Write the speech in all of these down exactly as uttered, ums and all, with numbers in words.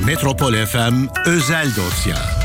Metropol F M Özel Dosya.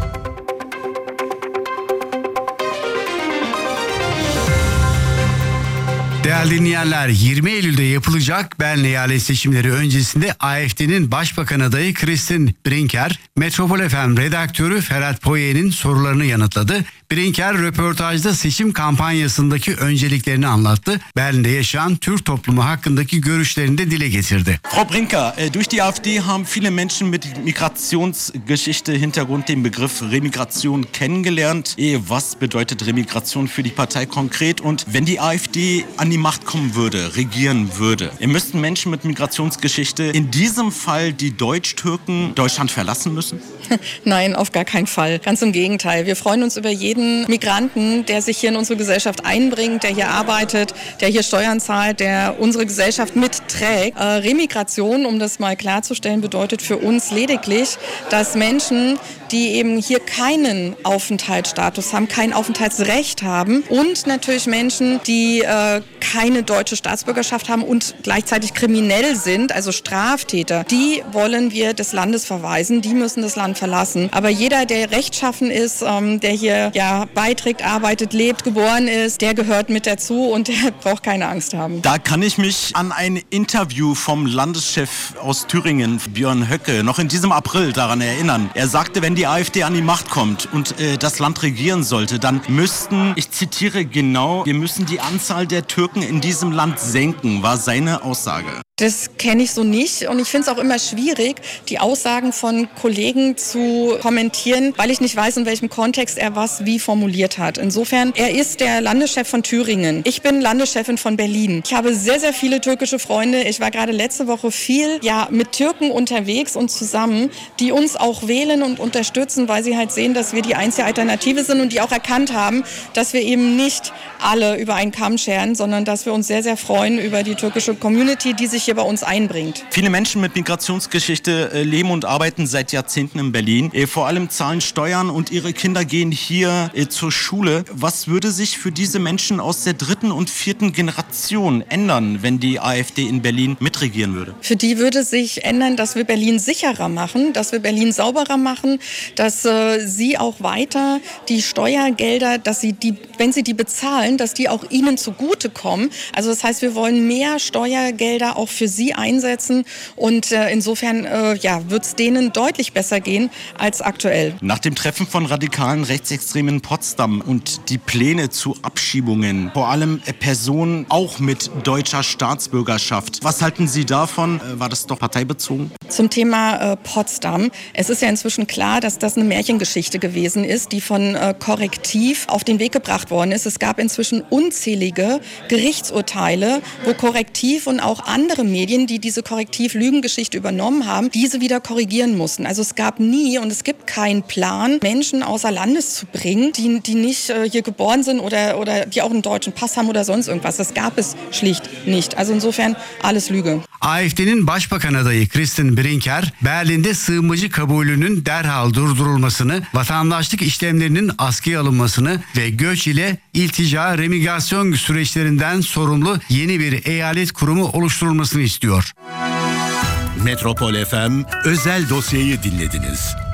Değerli dinleyenler, yirmi Eylül'de yapılacak Berlin eyalet seçimleri öncesinde A F D'nin başbakan adayı Christian Brinker, Metropol F M redaktörü Ferhat Poyer'in sorularını yanıtladı. Brinker röportajda seçim kampanyasındaki önceliklerini anlattı. Berlin'de yaşayan Türk toplumu hakkındaki görüşlerini de dile getirdi. Frau Brinker, durch die A F D haben viele Menschen mit Migrationsgeschichte Hintergrund den Begriff Remigration kennengelernt. Was bedeutet Remigration für die Partei konkret? Und wenn die A F D an die Macht kommen würde, regieren würde, müssten Menschen mit Migrationsgeschichte in diesem Fall die Deutsch-Türken Deutschland verlassen müssen? Nein, auf gar keinen Fall. Ganz im Gegenteil. Wir freuen uns über jeden Migranten, der sich hier in unsere Gesellschaft einbringt, der hier arbeitet, der hier Steuern zahlt, der unsere Gesellschaft mitträgt. Äh, Remigration, um das mal klarzustellen, bedeutet für uns lediglich, dass Menschen, die eben hier keinen Aufenthaltsstatus haben, kein Aufenthaltsrecht haben und natürlich Menschen, die äh, keine deutsche Staatsbürgerschaft haben und gleichzeitig kriminell sind, also Straftäter, die wollen wir des Landes verweisen, die müssen das Land verlassen. Aber jeder, der rechtschaffen ist, ähm, der hier ja beiträgt, arbeitet, lebt, geboren ist, der gehört mit dazu und der braucht keine Angst haben. Da kann ich mich an ein Interview vom Landeschef aus Thüringen, Björn Höcke, noch in diesem April daran erinnern. Er sagte, wenn die A F D an die Macht kommt und äh, das Land regieren sollte, dann müssten, ich zitiere genau, wir müssen die Anzahl der Türken in diesem Land senken, war seine Aussage. Das kenne ich so nicht und ich finde es auch immer schwierig, die Aussagen von Kollegen zu kommentieren, weil ich nicht weiß, in welchem Kontext er was wie formuliert hat. Insofern, er ist der Landeschef von Thüringen. Ich bin Landeschefin von Berlin. Ich habe sehr, sehr viele türkische Freunde. Ich war gerade letzte Woche viel ja, mit Türken unterwegs und zusammen, die uns auch wählen und unterstützen, weil sie halt sehen, dass wir die einzige Alternative sind und die auch erkannt haben, dass wir eben nicht alle über einen Kamm scheren, sondern dass wir uns sehr, sehr freuen über die türkische Community, die sich hier bei uns einbringt. Viele Menschen mit Migrationsgeschichte äh, leben und arbeiten seit Jahrzehnten in Berlin. Äh, vor allem zahlen Steuern und ihre Kinder gehen hier äh, zur Schule. Was würde sich für diese Menschen aus der dritten und vierten Generation ändern, wenn die A F D in Berlin mitregieren würde? Für die würde sich ändern, dass wir Berlin sicherer machen, dass wir Berlin sauberer machen, dass äh, sie auch weiter die Steuergelder, dass sie die, wenn sie die bezahlen, dass die auch ihnen zugutekommen. Also das heißt, wir wollen mehr Steuergelder auch für sie einsetzen und äh, insofern äh, ja, wird es denen deutlich besser gehen als aktuell. Nach dem Treffen von radikalen Rechtsextremen in Potsdam und die Pläne zu Abschiebungen, vor allem äh, Personen auch mit deutscher Staatsbürgerschaft. Was halten Sie davon? Äh, war das doch parteibezogen? Zum Thema äh, Potsdam. Es ist ja inzwischen klar, dass das eine Märchengeschichte gewesen ist, die von äh, Korrektiv auf den Weg gebracht worden ist. Es gab inzwischen unzählige Gerichtsurteile, wo Korrektiv und auch andere Medien, die diese Korrektiv-Lügengeschichte übernommen haben, diese wieder korrigieren mussten. Also es gab nie und es gibt keinen Plan, Menschen außer Landes zu bringen, die, die nicht äh, hier geboren sind oder, oder die auch einen deutschen Pass haben oder sonst irgendwas. Das gab es schlicht nicht. Also insofern alles Lüge. A F D'nin başbakan adayı Christian Brinker, Berlin'de sığınmacı kabulünün derhal durdurulmasını, vatandaşlık işlemlerinin askıya alınmasını ve göç ile iltica remigrasyon süreçlerinden sorumlu yeni bir eyalet kurumu oluşturulmasını istiyor. Metropol F M özel dosyayı dinlediniz.